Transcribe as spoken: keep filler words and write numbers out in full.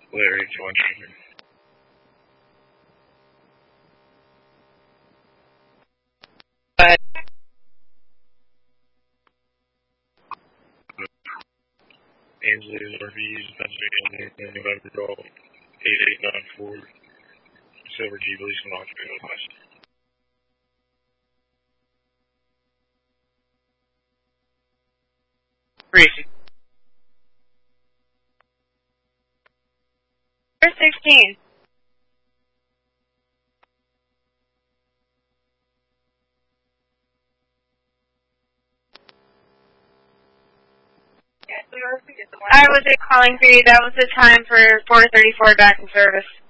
Larry twenty. But Ainsley, Northeast, Pennsylvania, November Golf, eight eight nine four, Silver Jubilee, Knoxville, West. Gracie. sixteen. I was calling for you. That was the time for four thirty-four back in service.